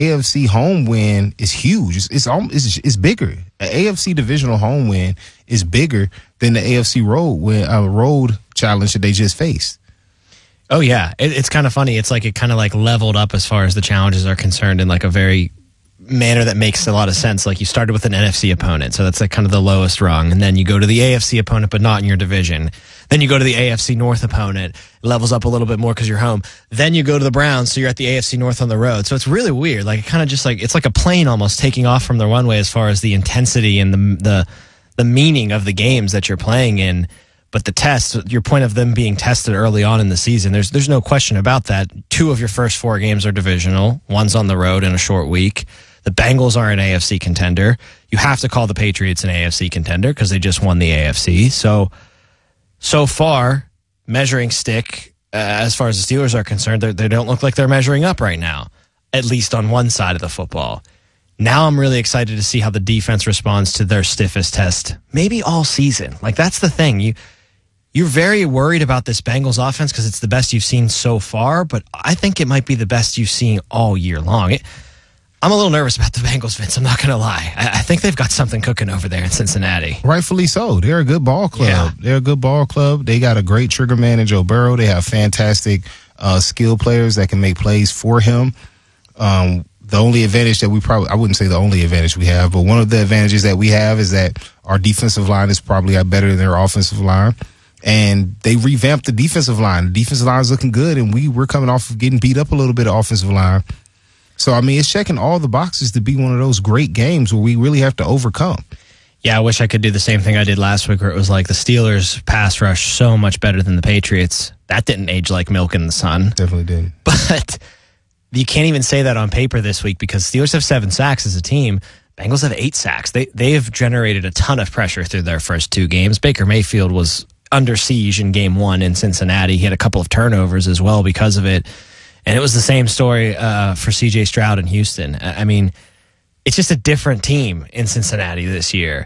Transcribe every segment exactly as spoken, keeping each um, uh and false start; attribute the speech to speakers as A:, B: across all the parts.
A: A F C home win is huge. It's it's, it's, it's bigger. An A F C divisional home win is bigger than the A F C road win, uh, road challenge that they just faced.
B: Oh, yeah. It, it's kind of funny. It's like it kind of like leveled up as far as the challenges are concerned in like a very manner that makes a lot of sense. Like you started with an N F C opponent, so that's like kind of the lowest rung. And then you go to the A F C opponent, but not in your division. Then you go to the A F C North opponent. It levels up a little bit more because you're home. Then you go to the Browns, so you're at the A F C North on the road. So it's really weird. Like it kind of just like it's like a plane almost taking off from the runway as far as the intensity and the the the meaning of the games that you're playing in. But the test, your point of them being tested early on in the season, there's there's no question about that. Two of your first four games are divisional. One's on the road in a short week. The Bengals are an A F C contender. You have to call the Patriots an A F C contender because they just won the A F C. So, so far, measuring stick, uh, as far as the Steelers are concerned, they don't look like they're measuring up right now, at least on one side of the football. Now I'm really excited to see how the defense responds to their stiffest test, maybe all season. Like, that's the thing. You, you're very worried about this Bengals offense because it's the best you've seen so far, but I think it might be the best you've seen all year long. It, I'm a little nervous about the Bengals, Vince. I'm not going to lie. I, I think they've got something cooking over there in Cincinnati.
A: Rightfully so. They're a good ball club.
B: Yeah.
A: They're a good ball club. They got a great trigger man in Joe Burrow. They have fantastic uh, skill players that can make plays for him. Um, the only advantage that we probably, I wouldn't say the only advantage we have, but one of the advantages that we have is that our defensive line is probably better than their offensive line. And they revamped the defensive line. The defensive line is looking good, and we, we're coming off of getting beat up a little bit of offensive line. So, I mean, it's checking all the boxes to be one of those great games where we really have to overcome.
B: Yeah, I wish I could do the same thing I did last week where it was like the Steelers pass rush so much better than the Patriots. That didn't age like milk in the sun.
A: Definitely didn't.
B: But you can't even say that on paper this week because Steelers have seven sacks as a team. Bengals have eight sacks. They, they've generated a ton of pressure through their first two games. Baker Mayfield was under siege in game one in Cincinnati. He had a couple of turnovers as well because of it. And it was the same story uh, for C J Stroud in Houston. I mean, it's just a different team in Cincinnati this year.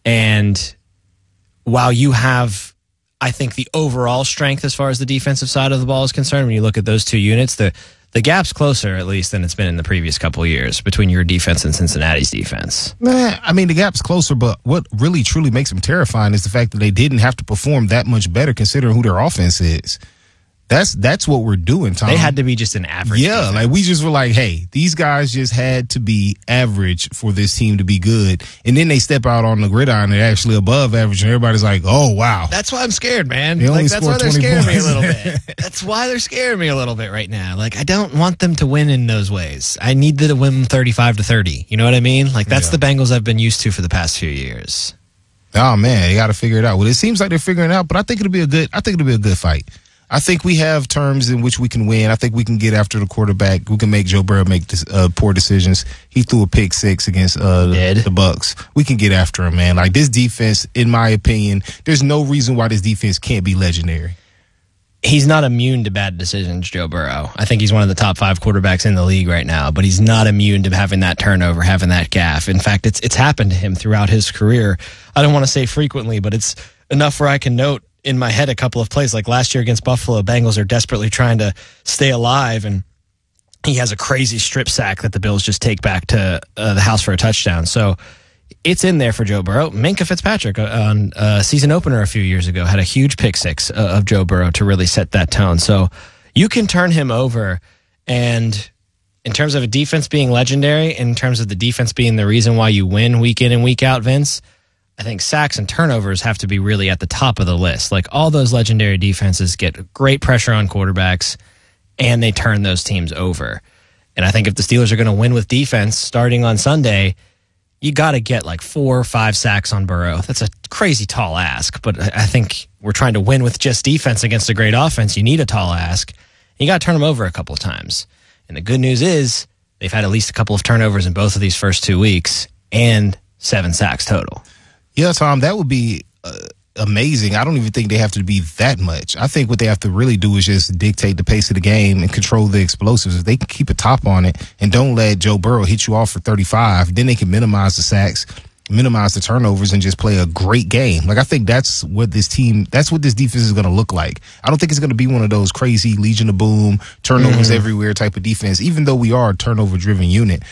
B: And while you have, I think, the overall strength as far as the defensive side of the ball is concerned, when you look at those two units, the, the gap's closer, at least, than it's been in the previous couple of years between your defense and Cincinnati's defense.
A: Man, I mean, the gap's closer, but what really, truly makes them terrifying is the fact that they didn't have to perform that much better considering who their offense is. That's that's what we're doing, Tom.
B: They had to be just an average
A: Yeah,
B: defense.
A: like we just were like, hey, these guys just had to be average for this team to be good. And then they step out on the gridiron and they're actually above average, and everybody's like, oh, wow.
B: That's why I'm scared, man.
A: They only
B: Like, that's why
A: scored
B: they're
A: twenty
B: scaring me a
A: points.
B: little bit. That's why they're scaring me a little bit right now. Like, I don't want them to win in those ways. I need them to win thirty-five to thirty. You know what I mean? Like, that's
A: Yeah.
B: the Bengals I've been used to for the past few years.
A: Oh, man, they got to figure it out. Well, it seems like they're figuring it out, but I think it'll be a good, I think it'll be a good fight. I think we have terms in which we can win. I think we can get after the quarterback. We can make Joe Burrow make this, uh, poor decisions. He threw a pick six against uh, the, the Bucks. We can get after him, man. Like, this defense, in my opinion, there's no reason why this defense can't be legendary.
B: He's not immune to bad decisions, Joe Burrow. I think he's one of the top five quarterbacks in the league right now, but he's not immune to having that turnover, having that gaffe. In fact, it's it's happened to him throughout his career. I don't want to say frequently, but it's enough where I can note in my head a couple of plays. Like last year against Buffalo, Bengals are desperately trying to stay alive, and he has a crazy strip sack that the Bills just take back to uh, the house for a touchdown. So it's in there for Joe Burrow. Minkah Fitzpatrick uh, on a season opener a few years ago had a huge pick six uh, of Joe Burrow to really set that tone. So you can turn him over, and in terms of a defense being legendary, in terms of the defense being the reason why you win week in and week out, Vince, I think sacks and turnovers have to be really at the top of the list. Like, all those legendary defenses get great pressure on quarterbacks, and they turn those teams over. And I think if the Steelers are going to win with defense starting on Sunday, you got to get like four or five sacks on Burrow. That's a crazy tall ask, but I think we're trying to win with just defense against a great offense. You need a tall ask. You got to turn them over a couple of times. And the good news is they've had at least a couple of turnovers in both of these first two weeks and seven sacks total.
A: Yeah, Tom, that would be uh, amazing. I don't even think they have to be that much. I think what they have to really do is just dictate the pace of the game and control the explosives. If they can keep a top on it and don't let Joe Burrow hit you off for thirty-five, then they can minimize the sacks minimize the turnovers and just play a great game. Like, I think that's what this team, that's what this defense is going to look like. I don't think it's going to be one of those crazy Legion of Boom, turnovers mm. everywhere type of defense, even though we are a turnover-driven unit.